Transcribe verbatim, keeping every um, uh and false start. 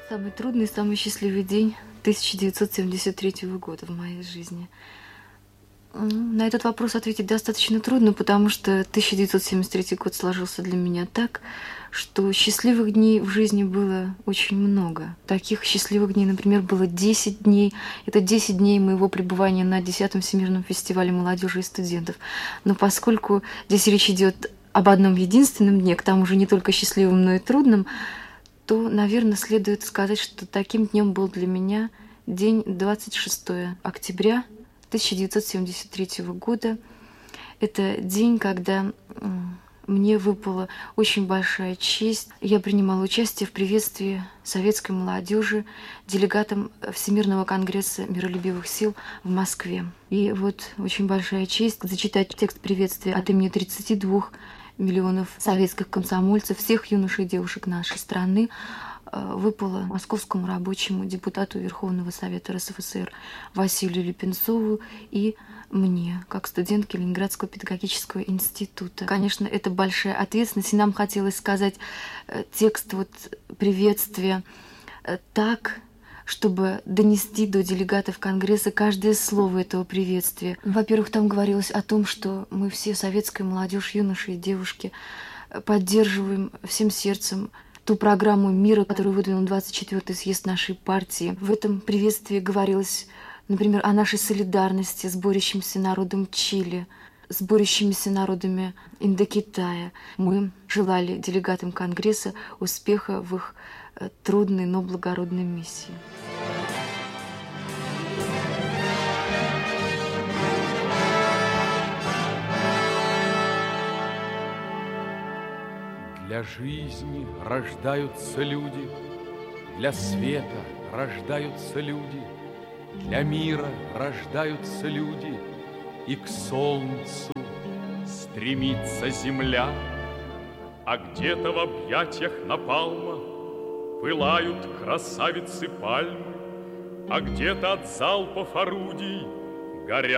Самый трудный, самый счастливый день тысяча девятьсот семьдесят третьего года в моей жизни. М, На этот вопрос ответить достаточно трудно, потому что тысяча девятьсот семьдесят третий год сложился для меня так, что счастливых дней в жизни было очень много. Таких счастливых дней, например, было десять дней. Это десять дней моего пребывания на десятом Всемирном фестивале молодежи и студентов. Но поскольку здесь речь идет об одном единственном дне, к тому же не только счастливым, но и трудным, то, наверное, следует сказать, что таким днем был для меня день двадцать шестого октября тысяча девятьсот семьдесят третьего года. Это день, когда м, мне выпала очень большая честь. Я принимала участие в приветствии советской молодежи делегатом Всемирного конгресса миролюбивых сил в Москве. И вот очень большая честь зачитать текст приветствия от имени тридцати двух миллионов советских комсомольцев, всех юношей и девушек нашей страны, выпало московскому рабочему депутату Верховного Совета эр эс эф эс эр Василию Лепенцову и мне, как студентке Ленинградского педагогического института. Конечно, это большая ответственность, и нам хотелось сказать текст вот приветствия так, чтобы донести до делегатов Конгресса каждое слово этого приветствия. Во-первых, там говорилось о том, что мы все, советская молодежь, юноши и девушки, поддерживаем всем сердцем ту программу мира, которую выдвинул двадцать четвёртый съезд нашей партии. В этом приветствии говорилось, например, о нашей солидарности с борющимся народом Чили, с борющимися народами Индокитая. Мы желали делегатам Конгресса успеха в их трудной, но благородной миссии. Для жизни рождаются люди, для света рождаются люди, для мира рождаются люди, и к солнцу стремится земля. А где-то в объятиях напалма пылают красавицы пальмы, а где-то от залпов орудий горят